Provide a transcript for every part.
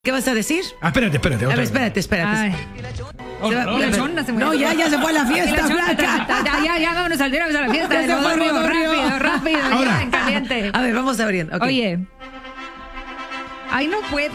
¿Qué vas a decir? Espérate. A ver, espérate. Ay. No, ya se fue a la fiesta, Blanca. Ya, vámonos al viernes a la fiesta. Ya se fue Rodrigo. Rápido, Ahora. ya, en caliente. A ver, vamos abriendo. Okay. Oye. Ay, no puedo.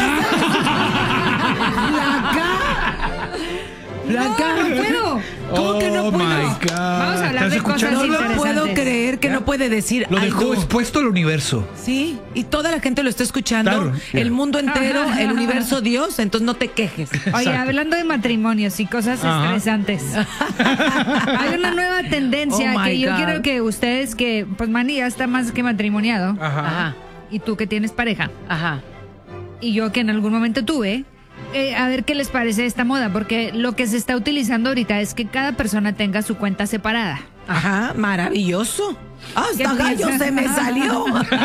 Blanca. No puedo. ¿Cómo que no Oh puedo? my God. Vamos a hablar ¿Estás de cosas escuchando? No lo interesantes. puedo creer que no puede decir Lo dejó algo. expuesto al universo. Sí, y toda la gente lo está escuchando. Claro. El mundo entero, el universo, Dios. Entonces no te quejes. Oye, Exacto. hablando de matrimonios y cosas Ajá. estresantes. Hay una nueva tendencia Oh my que yo God. quiero que ustedes, que pues Manny ya está más que matrimoniado, Ajá, y tú que tienes pareja, ajá. y yo que en algún momento tuve, a ver qué les parece esta moda, porque lo que se está utilizando ahorita es que cada persona tenga su cuenta separada. Ajá, maravilloso. Hasta ¿Qué gallo piensas? se me salió.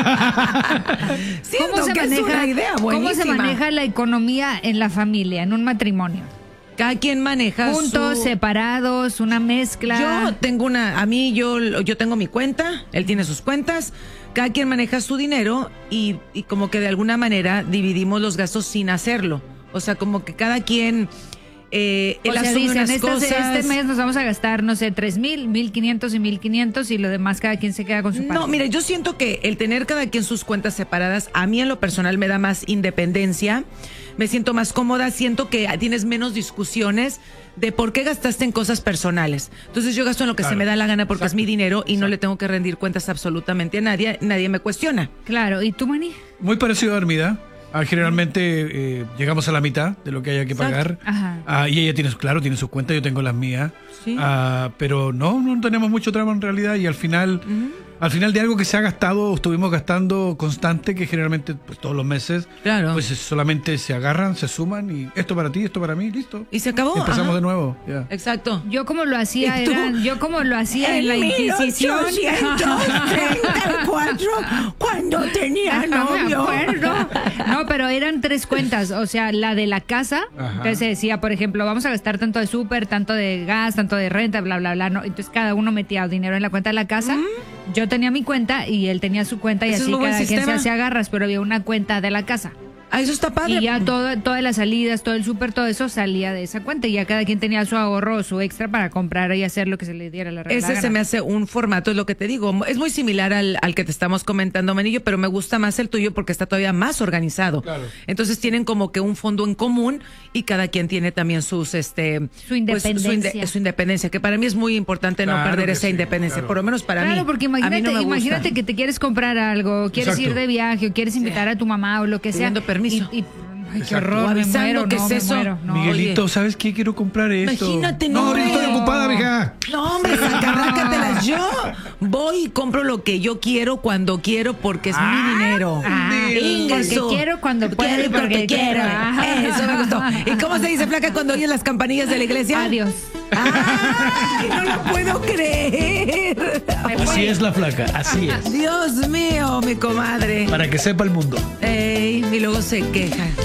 Siento que es una idea buenísima. ¿Cómo se maneja la economía en la familia, en un matrimonio? Cada quien maneja Juntos, su... separados, una mezcla. Yo tengo yo tengo mi cuenta, él tiene sus cuentas, cada quien maneja su dinero y como que de alguna manera dividimos los gastos sin hacerlo. O sea, como que cada quien él O sea, asume dicen, unas este cosas. mes nos vamos a gastar, no sé, 3,000, 1,500 y 1,500 y lo demás cada quien se queda con su parte. No, mire, yo siento que el tener cada quien sus cuentas separadas, a mí en lo personal me da más independencia, me siento más cómoda, siento que tienes menos discusiones de por qué gastaste en cosas personales. Entonces yo gasto en lo que Claro. se me da la gana porque Exacto. es mi dinero y no Exacto. le tengo que rendir cuentas absolutamente a nadie me cuestiona. Claro, ¿y tú, Manny? Muy parecido a Armida. Generalmente llegamos a la mitad de lo que haya que pagar. Ajá. Y ella tiene sus cuentas, yo tengo las mías. Sí. Pero no tenemos mucho tramo en realidad y al final de algo que se ha gastado, estuvimos gastando constante, que generalmente pues, todos los meses, Claro. pues solamente se agarran, se suman y esto para ti, esto para mí, listo. Y se acabó. Empezamos ajá. de nuevo. Ya. Exacto. Yo como lo hacía ¿Y tú? en la Inquisición. 1834, cuando tenía No me novio. acuerdo. No, pero eran 3 cuentas, o sea, la de la casa, Ajá. entonces se decía, por ejemplo, vamos a gastar tanto de súper, tanto de gas, tanto de renta, bla, bla, bla, ¿no? Entonces cada uno metía dinero en la cuenta de la casa, yo tenía mi cuenta y él tenía su cuenta y Ese es así muy buen cada quien se sistema. hacía garras, pero había una cuenta de la casa. Ah, eso está padre. Y ya todas las salidas, todo el súper, todo eso salía de esa cuenta y ya cada quien tenía su ahorro o su extra para comprar y hacer lo que se le diera la Ese se me hace un formato, es lo que te digo. Es muy similar al que te estamos comentando, Manillo, pero me gusta más el tuyo porque está todavía más organizado. Claro. Entonces tienen como que un fondo en común y cada quien tiene también sus Su independencia. pues, su independencia, que para mí es muy importante no Claro perder que esa sí, independencia, claro. por lo menos para mí. Claro, porque A mí imagínate, no me gusta. imagínate que te quieres comprar algo, quieres Exacto. ir de viaje o quieres invitar a tu mamá o lo que sea. Pidiendo permiso. Ay, qué Exacto. horror, O avisando me muero, que no, es me eso. muero, no. Miguelito, oye. ¿sabes qué? Quiero comprar esto. Imagínate, no, no, ahorita estoy hombre. ocupada, mija. No, hombre, sacarrácatelas. Yo voy y compro lo que yo quiero cuando quiero porque es mi dinero. Porque quiero cuando puedo y porque quiero. Eso me gustó. ¿Y cómo se dice, flaca, cuando oyes las campanillas de la iglesia? Adiós. ¡Ay, no lo puedo creer! Así es la flaca, así es. Dios mío, mi comadre. Para que sepa el mundo. Ey, y luego se queja.